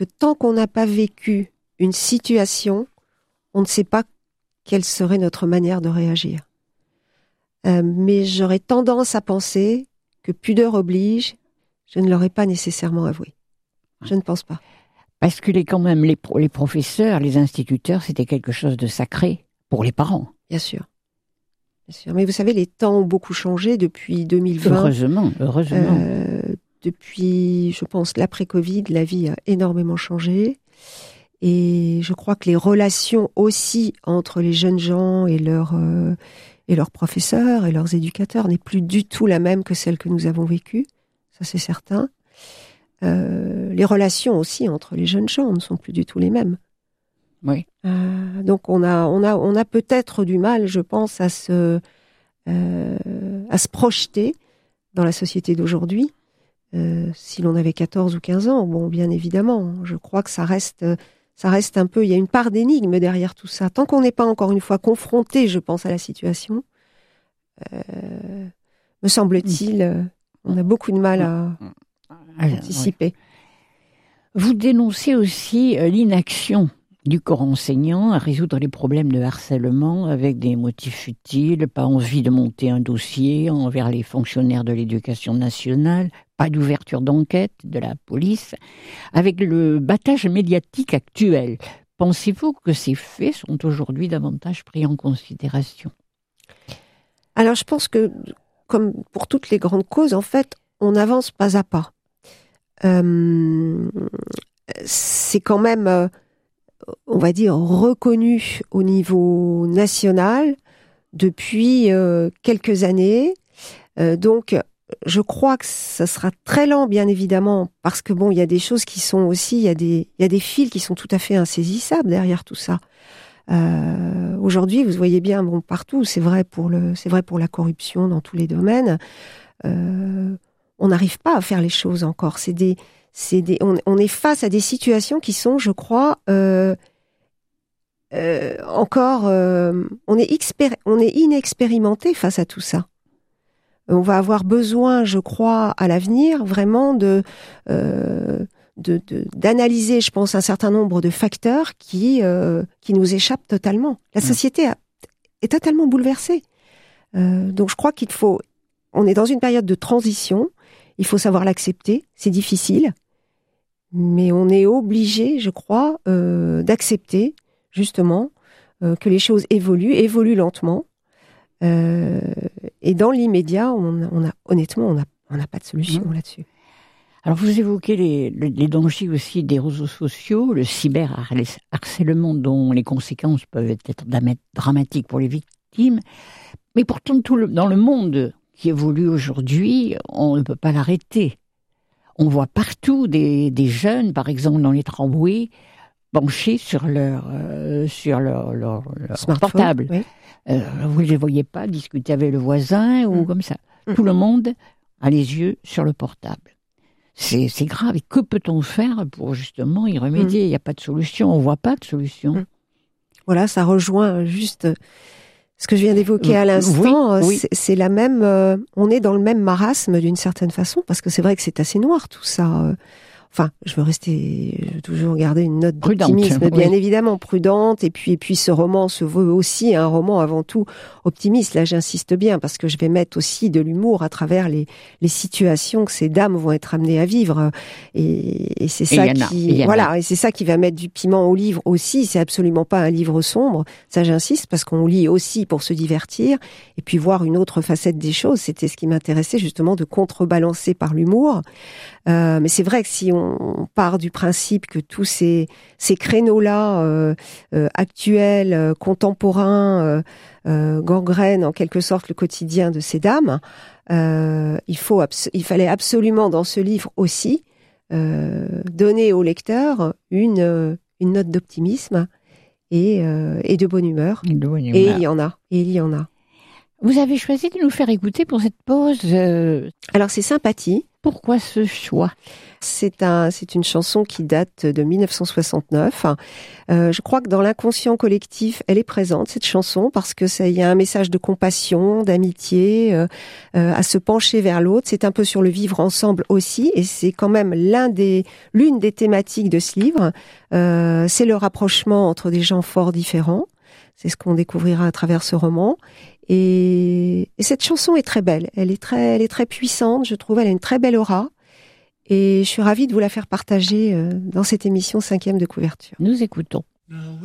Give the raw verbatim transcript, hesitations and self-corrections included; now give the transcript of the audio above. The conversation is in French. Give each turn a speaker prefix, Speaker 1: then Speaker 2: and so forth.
Speaker 1: que tant qu'on n'a pas vécu une situation, on ne sait pas quelle serait notre manière de réagir. Euh, mais j'aurais tendance à penser que pudeur oblige, je ne l'aurais pas nécessairement avoué. Je ne pense pas.
Speaker 2: Parce que les, quand même, les, pro- les professeurs, les instituteurs, c'était quelque chose de sacré pour les parents.
Speaker 1: Bien sûr. Bien sûr. Mais vous savez, les temps ont beaucoup changé depuis deux mille vingt.
Speaker 2: Heureusement, heureusement.
Speaker 1: Euh, depuis, je pense, l'après-Covid, la vie a énormément changé. Et je crois que les relations aussi entre les jeunes gens et leurs, euh, et leurs professeurs et leurs éducateurs n'est plus du tout la même que celle que nous avons vécue. Ça, c'est certain. Euh, les relations aussi entre les jeunes gens ne sont plus du tout les mêmes.
Speaker 2: Oui.
Speaker 1: Euh, donc on a, on a, on a peut-être du mal, je pense, à se, euh, à se projeter dans la société d'aujourd'hui. Euh, si l'on avait quatorze ou quinze ans, bon, bien évidemment, je crois que ça reste, ça reste un peu, il y a une part d'énigme derrière tout ça. Tant qu'on n'est pas encore une fois confronté, je pense, à la situation, euh, me semble-t-il, euh, on a beaucoup de mal à
Speaker 2: Alors,
Speaker 1: anticiper.
Speaker 2: ouais. Vous dénoncez aussi euh, l'inaction du corps enseignant à résoudre les problèmes de harcèlement avec des motifs futiles, pas envie de monter un dossier envers les fonctionnaires de l'éducation nationale, pas d'ouverture d'enquête de la police. Avec le battage médiatique actuel, pensez-vous que ces faits sont aujourd'hui davantage pris en considération ?
Speaker 1: Alors je pense que, comme pour toutes les grandes causes, en fait, on avance pas à pas. Euh, c'est quand même... Euh, on va dire, reconnu au niveau national depuis euh, quelques années. Euh, donc, je crois que ça sera très lent, bien évidemment, parce que bon, il y a des choses qui sont aussi, il y a des, il y a des fils qui sont tout à fait insaisissables derrière tout ça. Euh, aujourd'hui, vous voyez bien, bon, partout, c'est vrai pour le, c'est vrai pour la corruption dans tous les domaines. Euh, on n'arrive pas à faire les choses encore. C'est des C'est des, on, on est face à des situations qui sont, je crois, euh, euh, encore, euh, on est expéri- on est inexpérimenté face à tout ça. On va avoir besoin, je crois, à l'avenir, vraiment de, euh, de, de d'analyser, je pense, un certain nombre de facteurs qui, euh, qui nous échappent totalement. La société a, est totalement bouleversée. Euh, donc, je crois qu'il faut, on est dans une période de transition. Il faut savoir l'accepter. C'est difficile. Mais on est obligé, je crois, euh, d'accepter, justement, euh, que les choses évoluent, évoluent lentement. Euh, et dans l'immédiat, on, on a, honnêtement, on n'a on a pas de solution mmh. là-dessus.
Speaker 2: Alors, vous évoquez les, les dangers aussi des réseaux sociaux, le cyberharcèlement dont les conséquences peuvent être dramatiques pour les victimes. Mais pourtant, tout le, dans le monde qui évolue aujourd'hui, on ne peut pas l'arrêter. On voit partout des, des jeunes, par exemple dans les tramways, penchés sur leur, euh, sur leur, leur, leur portable. Oui. Euh, vous ne les voyez pas discuter avec le voisin ou mmh. comme ça. Mmh. Tout le monde a les yeux sur le portable. C'est, c'est grave. Et que peut-on faire pour justement y remédier ? Il mmh. n'y a pas de solution. On ne voit pas de solution. Mmh.
Speaker 1: Voilà, ça rejoint juste ce que je viens d'évoquer à l'instant. Oui, oui. C'est, c'est la même. Euh, on est dans le même marasme d'une certaine façon, parce que c'est vrai que c'est assez noir tout ça. Enfin, je veux rester, je veux toujours garder une note d'optimisme, prudente, bien oui. évidemment, prudente. Et puis, et puis, ce roman se veut aussi un roman avant tout optimiste. Là, j'insiste bien parce que je vais mettre aussi de l'humour à travers les les situations que ces dames vont être amenées à vivre. Et, et c'est ça et qui, voilà, et c'est ça qui va mettre du piment au livre aussi. C'est absolument pas un livre sombre. Ça, j'insiste parce qu'on lit aussi pour se divertir et puis voir une autre facette des choses. C'était ce qui m'intéressait justement de contrebalancer par l'humour. Euh, mais c'est vrai que si on, on part du principe que tous ces, ces créneaux-là euh, euh, actuels, euh, contemporains, euh, euh, gangrènent en quelque sorte le quotidien de ces dames, euh, il, faut abs- il fallait absolument dans ce livre aussi euh, donner au lecteur une, une note d'optimisme et, euh, et de bonne humeur.
Speaker 2: De bonne humeur.
Speaker 1: Et il y en a. Et il y en a.
Speaker 2: Vous avez choisi de nous faire écouter pour cette pause. Euh...
Speaker 1: Alors c'est Sympathie.
Speaker 2: Pourquoi ce choix ?
Speaker 1: C'est un, c'est une chanson qui date de mille neuf cent soixante-neuf. Euh, je crois que dans l'inconscient collectif, elle est présente, cette chanson, parce que ça, il y a un message de compassion, d'amitié, euh, euh, à se pencher vers l'autre. C'est un peu sur le vivre ensemble aussi, et c'est quand même l'un des, l'une des thématiques de ce livre. Euh, c'est le rapprochement entre des gens fort différents. C'est ce qu'on découvrira à travers ce roman. Et, et cette chanson est très belle. Elle est très, elle est très puissante, je trouve. Elle a une très belle aura. Et je suis ravie de vous la faire partager dans cette émission cinquième de couverture.
Speaker 2: Nous écoutons.